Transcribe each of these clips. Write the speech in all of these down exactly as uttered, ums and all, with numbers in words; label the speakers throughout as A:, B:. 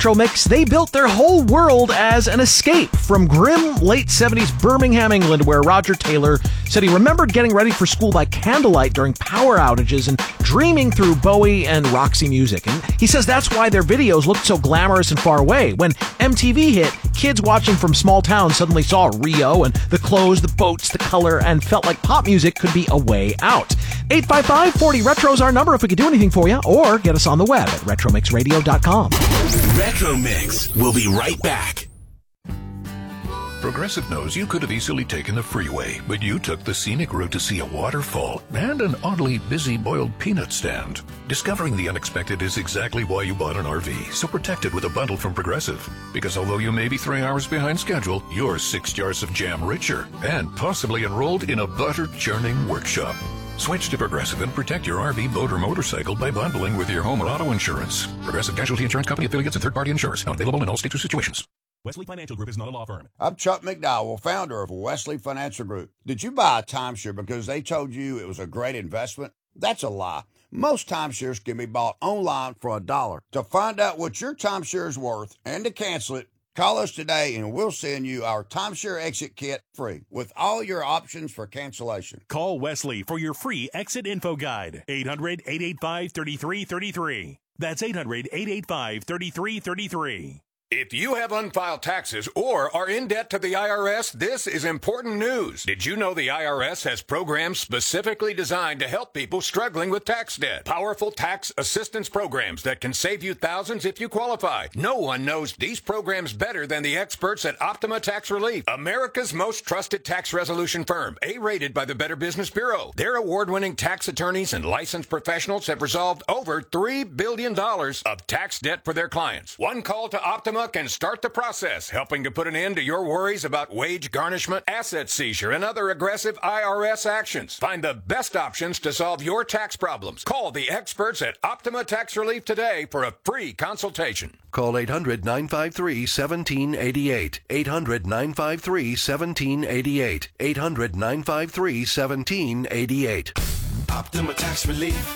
A: Retro Mix, they built their whole world as an escape from grim late seventies Birmingham, England, where Roger Taylor said he remembered getting ready for school by candlelight during power outages and dreaming through Bowie and Roxy music. And he says that's why their videos looked so glamorous and far away. When M T V hit, kids watching from small towns suddenly saw Rio and the clothes, the boats, the color, and felt like pop music could be a way out. eight five five, four zero, retro is our number if we could do anything for you, or get us on the web at retro mix radio dot com.
B: Retro Mix. We'll be right back.
C: Progressive knows you could have easily taken the freeway, but you took the scenic route to see a waterfall and an oddly busy boiled peanut stand. Discovering the unexpected is exactly why you bought an R V, so protect it with a bundle from Progressive. Because although you may be three hours behind schedule, you're six jars of jam richer and possibly enrolled in a butter churning workshop. Switch to Progressive and protect your R V, boat, or motorcycle by bundling with your home or auto insurance. Progressive Casualty Insurance Company, affiliates, and third-party insurers. Not available in all states or situations.
D: Wesley Financial Group is not a law firm.
E: I'm Chuck McDowell, founder of Wesley Financial Group. Did you buy a timeshare because they told you it was a great investment? That's a lie. Most timeshares can be bought online for a dollar. To find out what your timeshare is worth and to cancel it, call us today and we'll send you our timeshare exit kit free with all your options for cancellation.
D: Call Wesley for your free exit info guide. eight hundred, eight eight five, three three three three. That's eight hundred, eight eight five, three three three three.
F: If you have unfiled taxes or are in debt to the I R S, this is important news. Did you know the I R S has programs specifically designed to help people struggling with tax debt? Powerful tax assistance programs that can save you thousands if you qualify. No one knows these programs better than the experts at Optima Tax Relief, America's most trusted tax resolution firm, A-rated by the Better Business Bureau. Their award-winning tax attorneys and licensed professionals have resolved over three billion dollars of tax debt for their clients. One call to Optima can start the process, helping to put an end to your worries about wage garnishment, asset seizure, and other aggressive I R S actions. Find the best options to solve your tax problems. Call the experts at Optima Tax Relief today for a free consultation.
G: Call eight hundred, nine five three, one seven eight eight. eight hundred, nine five three, one seven eight eight. eight hundred, nine five three, one seven eight eight.
B: Optima Tax Relief.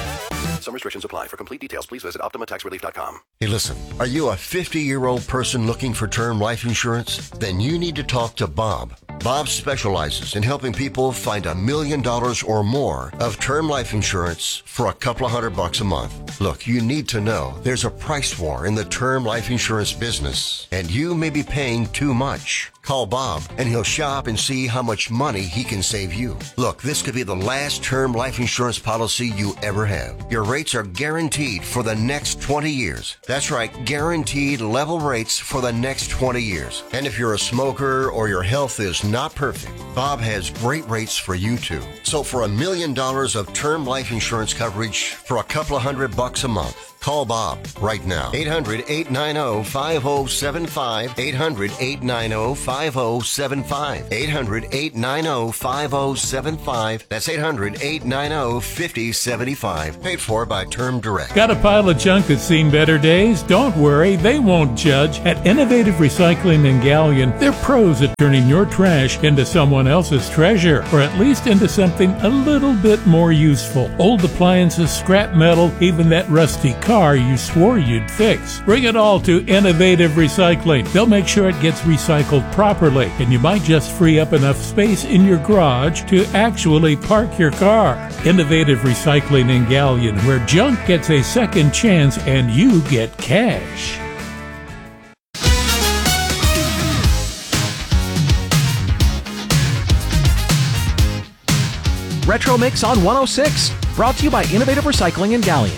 G: Some restrictions apply. For complete details, please visit optima tax relief dot com.
H: Hey, listen, are you a fifty-year-old person looking for term life insurance? Then you need to talk to Bob. Bob specializes in helping people find a million dollars or more of term life insurance for a couple of hundred bucks a month. Look, you need to know there's a price war in the term life insurance business, and you may be paying too much. Call Bob, and he'll shop and see how much money he can save you. Look, this could be the last term life insurance policy you ever have. Your rates are guaranteed for the next twenty years. That's right, guaranteed level rates for the next twenty years. And if you're a smoker or your health is not perfect, Bob has great rates for you too. So for a million dollars of term life insurance coverage for a couple of hundred bucks a month, call Bob right now. eight hundred, eight nine zero, five zero seven five. eight hundred, eight nine zero, five zero seven five. eight hundred, eight nine zero, five zero seven five. That's eight hundred, eight nine zero, five zero seven five. Paid for by Term Direct.
I: Got a pile of junk that's seen better days? Don't worry, they won't judge. At Innovative Recycling and Galleon, they're pros at turning your trash into someone else's treasure, or at least into something a little bit more useful. Old appliances, scrap metal, even that rusty car you swore you'd fix. Bring it all to Innovative Recycling. They'll make sure it gets recycled properly, and you might just free up enough space in your garage to actually park your car. Innovative Recycling and Galleon, where junk gets a second chance and you get cash.
A: Retro Mix on one oh six, brought to you by Innovative Recycling and Galleon.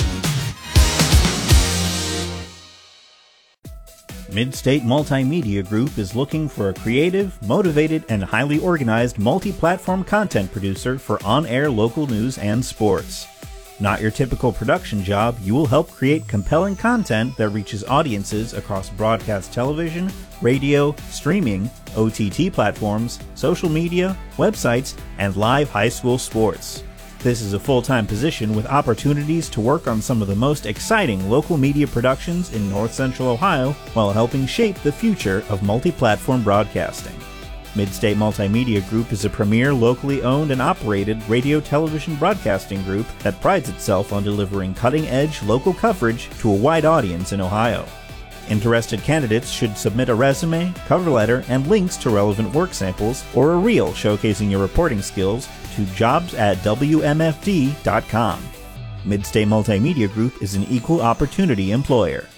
J: Midstate Multimedia Group is looking for a creative, motivated, and highly organized multi-platform content producer for on-air local news and sports. Not your typical production job, you will help create compelling content that reaches audiences across broadcast television, radio, streaming, O T T platforms, social media, websites, and live high school sports. This is a full-time position with opportunities to work on some of the most exciting local media productions in North Central Ohio while helping shape the future of multi-platform broadcasting. Midstate Multimedia Group is a premier locally owned and operated radio television broadcasting group that prides itself on delivering cutting-edge local coverage to a wide audience in Ohio. Interested candidates should submit a resume, cover letter, and links to relevant work samples or a reel showcasing your reporting skills to jobs at W M F D dot com. Midstate Multimedia Group is an equal opportunity employer.